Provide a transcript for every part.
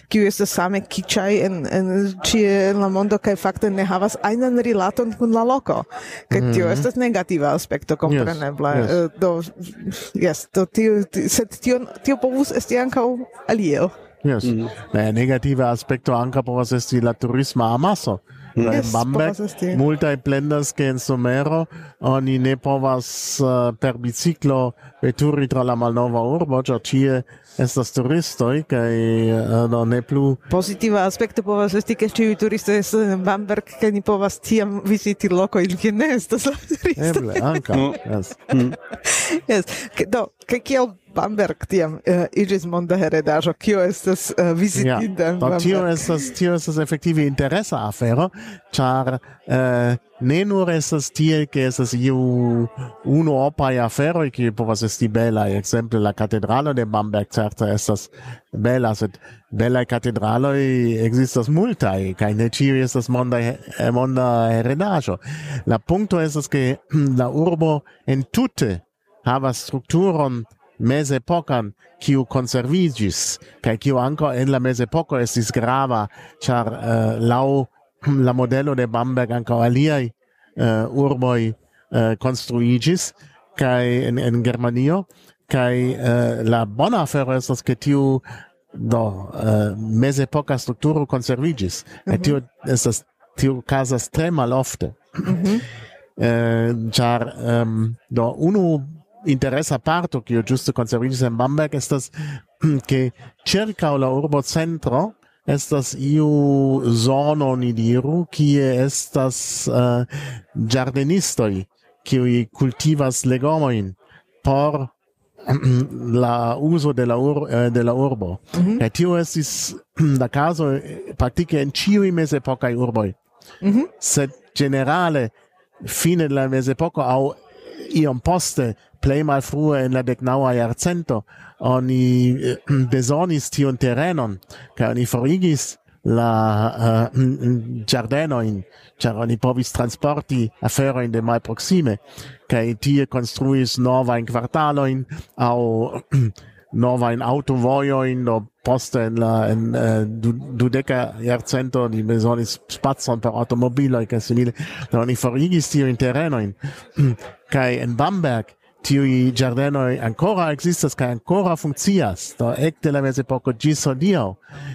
kiu estas same kiĉaj en ĉie en la mondo kaj fakte ne havas ajnan rilaton kun la loko. Kaj tio estas negativa aspekto komprenebla. Do tio povus esti ankaŭ alie. Yes. Negativa aspekto ankaŭ povas esti la turisma amaso. En Bamberg multaj plendas ke en somero oni ne povas per biciklo veturi tra la malnova urbo, ĉar ĉie estas turistoj kaj ne plu. Positiva aspekto povas esti ke ĉiuj turistoj estas en Bamberg kaj ni povas tiam viziti lokojn kie ne estas la turistoj. Eble ankaŭ. Yes. Do kaj kiel Bamberg tiam iĝis monda heredaĵo, kio estas vizitinda en Bamberg? Tio estas efektive interesa afero, ĉar ne nur estas tiel ke estas iu unuopaj aferoj kiuj povas esti belaj. Ekzemple la katedralo de Bamberg certe estas bela, sed belaj katedraloj ekzistas multaj kaj ne ĉiuj estas monda heredaĵo. La punkto estas ke la urbo entute havas strukturon mezepokan kiu konserviĝis kaj kiu ankaŭ en la mezepoko estis grava, ĉar laŭ la modelo de Bamberg ankaŭ aliaj urboj konstruiĝis kaj en Germanio kaj la bona afero estas ke tiu mezepoka strukturo konserviĝis kaj tio okazas tre malofte. Ĉar unu interesa parto kiu ĝuste konserviĝis en Bamberg estas ke ĉirkaŭ la urbocentro estas iu zono, ni diru, kie estas ĝardenistoj kiuj kultivas legomojn por la uzo de la urbo. Kaj tio estis la kazo praktike en ĉiuj mezepokaj urboj. Sed ĝenerale fine de la mezepoko aŭ iom poste plej malfrue en la 19. jarcento oni bezonis tion terenon kaj oni forigis la ĝardenojn, ĉar oni povis transporti aferojn de malproksime kaj tie konstruis novajn kvartalojn aŭ novajn aŭtovojojn, do poste en la dudeka jarcento oni bezonis spacon per aŭtomobiloj kaj simile, do oni forigis tiujn terenojn kaj en Bamberg tiuj ĝardenoj ancora ekzistas kaj ancora funkcias, do ekde la mezepoko ĝis hodiaŭ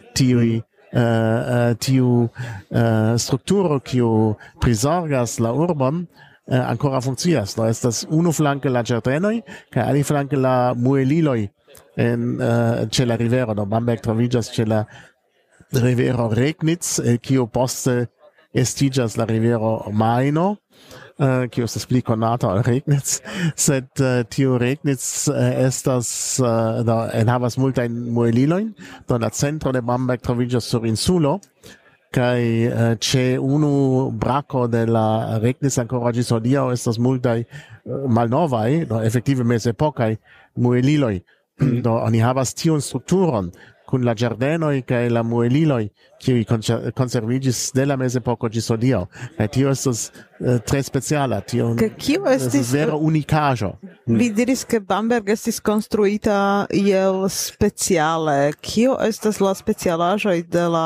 tiu strukturo kiu prizorgas la urbon ancora funkcias. Do estas unuflanke la ĝardenoj kaj aliflanke la mueliloj ĉe la rivero. Do Bamberg troviĝas ĉe la rivero Regnitz, kiu poste estiĝas la rivero Majno, kiu estas pli konata ol Regnitz, sed tiu Regnitz enhavas multajn muelilojn, do la centro de Bamberg troviĝas sur insulo, kaj ĉe unu brako de la Regnitz ancora ĝis hodiaŭ estas multaj malnovaj, do efektive mezepokaj mueliloj. Do oni havas tiun strukturon kun la ĝardenoj kaj la mueliloj kiuj konserviĝis de la mezepoko ĝis hodiaŭ. Kaj tio estas tre speciala, tio estas vera unikaĵo. Vi diris ke Bamberg estis konstruita iel speciale. Kio estas la specialaĵoj de la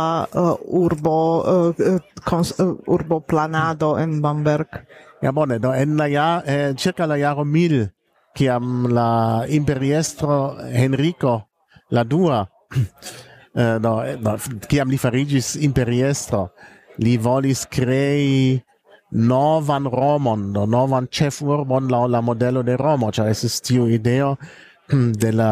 urboplanado en Bamberg? Ja bone, do en la circa la jaro 1000, kiam la imperiestro Henrico la dua kiam li fariĝis imperiestro, li volis krei novan Romon, novan ĉefurbon laŭ la modelo de Romo, ĉar estis tiu ideo de la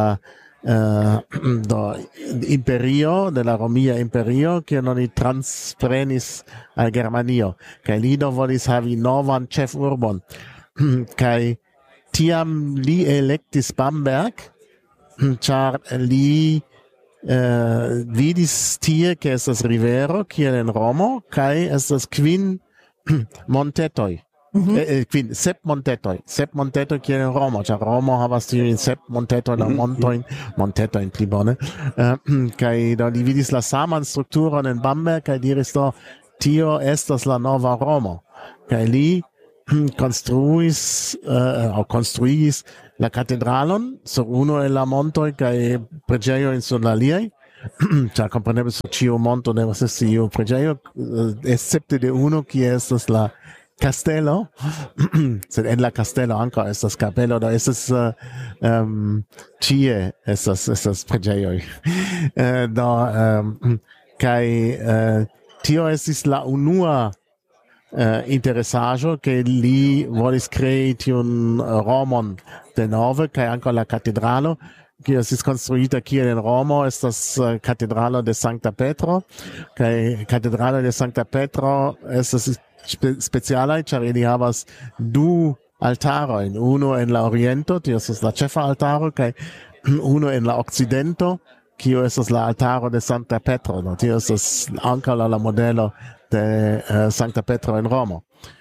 imperio, de la Romia imperio, kiun oni transprenis al Germanio, kaj li do volis havi novan ĉefurbon, kaj tiam li elektis Bamberg, ĉar li vidis tie ke estas rivero kiel en Romo kaj estas kvin montetoj. Sep montetoj kiel en Romo, ĉar Romo havas tiujn sep montetojn aŭ montetojn pli bone. Kaj do li vidis la saman strukturon en Bamberg kaj diris do tio estas la nova Romo. Kaj li konstruigis la katedralon sur unu el la montoj kaj preĝejojn sur la aliaj, cioè comprenebbe su cio monto ne stessi io pregeio excepte de uno che estas la castello sed en la castello anche estas capello da estas cie estas pregeio kai tio estis la unua interessaggio che li volis crei tiun Romon de nove kai anche la cattedralo che si construita qui in Roma estas cattedralo de Sancta Petro kai cattedralo de Sancta Petro estas speciala ĉar ili havas du altarojn uno en la oriento tio estas la ĉefa altaro kai uno en la occidento kio estas la altaro de Sancta Petro no tio estas ankaŭ la modelo de Sancta Petro in Roma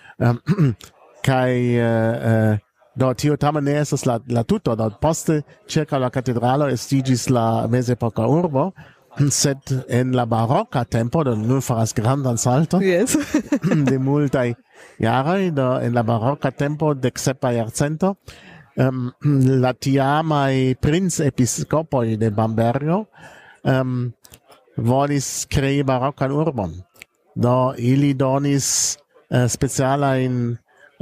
kai do tio tamen ne estas la tuto do poste circa la catedralo estigis la mezepoka urbo sed en la barocca tempo do nun faras grandan salto yes. de multaj jaroj do en la barocca tempo de sepa jarcento la tiamaj princepiskopoj de Bambergo volis krei barockan urbon do ili donis specialajn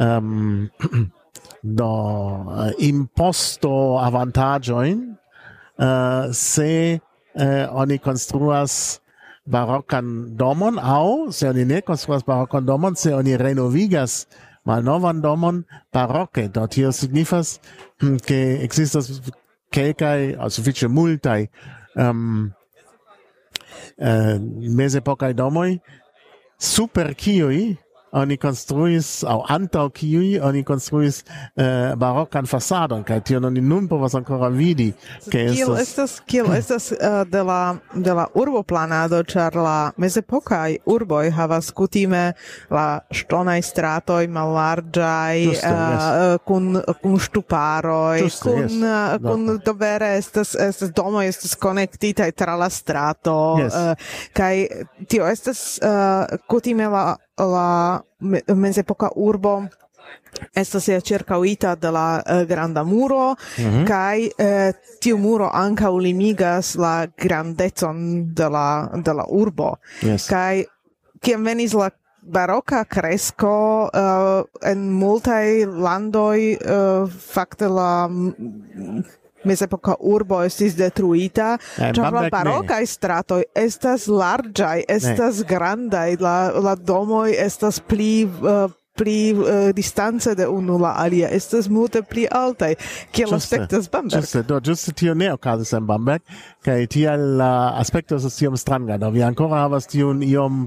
do imposto avantaĝojn se oni konstruas barockan domon aŭ se oni ne konstruas barockan domon se oni renovigas malnovan domon baroke do tio signifas ke ekzistas kelkaj aŭ sufiĉe multaj mezepokaj domoj super kiuj oni konstruis aŭ antaŭ kiuj oni konstruis barockan fasadon kaj tion oni nun povas ankoraŭ vidi ke kiel estas de la urboplanado ĉar la mezepokaj urboj havas kutime la ŝtonaj stratoj mallarĝaj kun ŝtuparoj kun do vere estas domoj estas konektitaj tra la strato kaj tio estas kutime la mezepoka urbo estas ĉirkaŭita de la granda muro kaj tiu muro ankaŭ limigas la grandecon de la urbo kaj kiam venis la baroka kresko en multaj landoj fakte la mezepoka urbo estis detruita, ĉar la barokaj stratoj estas larĝaj, estas grandaj, la domoj estas pli distance de unu la alia, estas multe pli altaj, kiel aspektas Bamberg. Ĝuste tio ne okazis en Bamberg, kaj tial la aspekto estas tiom stranga. Vi ankoraŭ havas tiun iom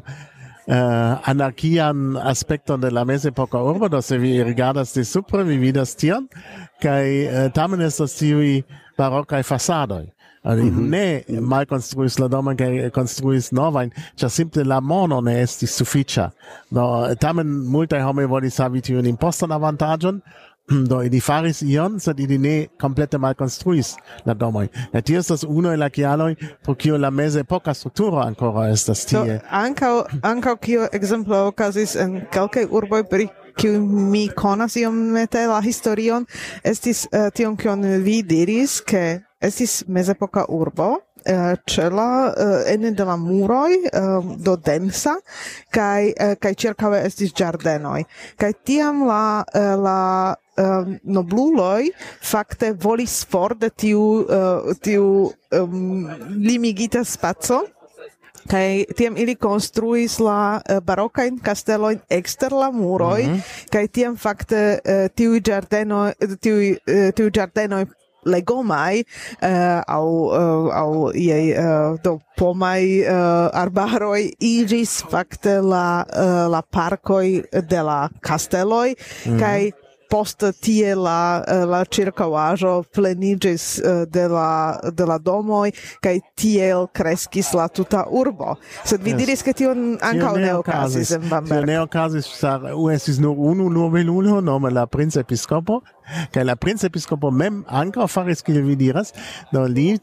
anarchian aspekton de la mezepoka urbo, do se vi rigardas de supre, vi vidas tion, kaj tamen estas tiuj barokaj fasadoj. Ne malkonstruis la domon kaj konstruis novajn, ĉar simple la mono ne estis sufiĉa. Do tamen multaj homoj volis havi tiun impostan avantaĝon, do ili faris ion, sed ili ne komplete malkonstruis la domoj. Tio estas unu el la kialoj pro kio la mezepoka strukturo ankoraŭ estas tie. Ankaŭ kio ekzemplo okazis en kelkaj urboj pri kiu mi konas iomete la historion, estis tion kion vi diris, ke estis mezepoka urbo, ĉe la ene de la muroj do densa kaj ĉirkaŭe estis ĝardenoj kaj tiam la nobluloj fakte volis for de tiu limigita spaco kaj tiam ili konstruis la barokajn kastelojn ekster la muroj kaj tiam fakte tiuj ĝardenoj legomai au do pomai arbaroi igis fakte la parkoi de la casteloi kai post tie la circauaĵo plenigis de la domoj kaj tiel kreskis la tuta urbo. Sed vi diris ke tion ankaŭ ne okazis en Bamberg. Tio ne okazis, ĉar estis nur unu nobelulo nome la princepiskopo, kaj la princepiskopo mem ankaŭ faris kiel vi diras, do li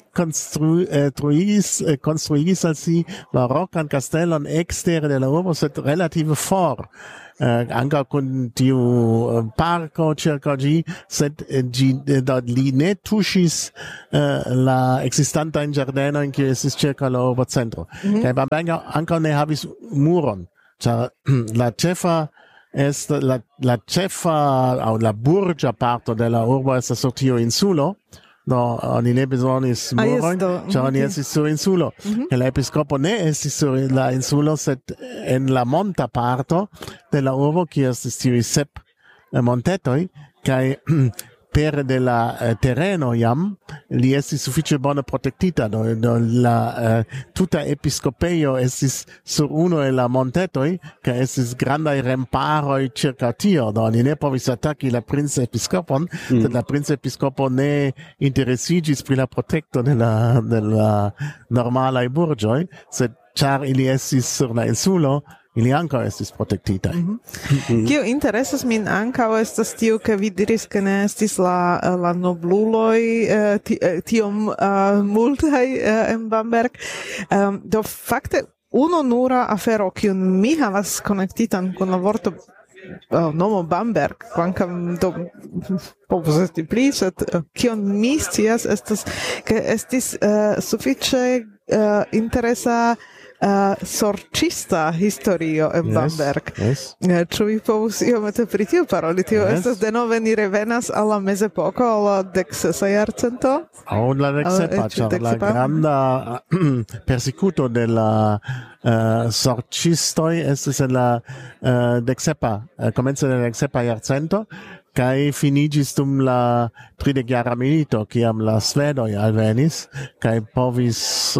konstruigis al si barokan kastelon ekstere de la urbo, sed relative for anca con tiu parco circa gi, sed li ne tushis la existanta in giardeno in che estis circa la urbo centro. Kai Bamberg anca ne havis muron, cioè la cefa la cefa au la burgia parto della urbo estas sur tiu insulo. No, oni ne besonis muron, cioè oni estis sur insulo. La episcopo ne estis sur la insulo, sed en la monta parto de la urbo, qui estis tiui 7 montetoi, kai per de la terreno jam, li estis suffice bone protectita, do la tuta episcopeio estis sur uno e la montetoi, ca estis grandai remparoi circa tio, do ni ne povis attacchi la prince episcopon, sed la prince episcopo ne interessigis pri la protecto de la normalai burgioi, sed char ili estis sur la insulo, ili anca estis protectita. Kio interesas min anca estas tio, ke vi diris, ke ne estis la nobluloi tiom multaj en Bamberg. Do fakte ununura afero, kiun mi havas konektitan kun la vorto nomo Bamberg, kvankam do povus esti pli, sed kion mi scias estas, ke estis sufiĉe interesa sorcista historio en Bamberg. Ĉu vi povus iomete pri tio paroli? Tio estas denove, ni revenas al la mezepoko, al la 16. jarcento? Aŭ la 17, ĉar la granda persekuto de la sorcistoj estis en la 17. Komence de la 17. jarcento, kai finigis dum la 30-jara milito, kiam la svedoj alvenis, kai povis